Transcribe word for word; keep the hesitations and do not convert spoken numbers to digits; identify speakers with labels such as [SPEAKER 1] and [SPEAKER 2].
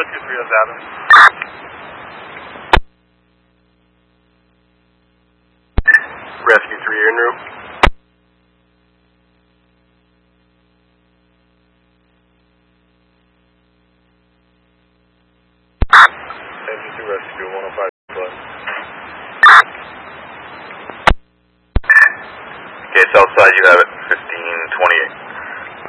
[SPEAKER 1] Rescue three has Adams.
[SPEAKER 2] Rescue three, en route.
[SPEAKER 1] Engine two Rescue, one oh five plus.
[SPEAKER 2] Okay, south side, you have it, fifteen twenty-eight.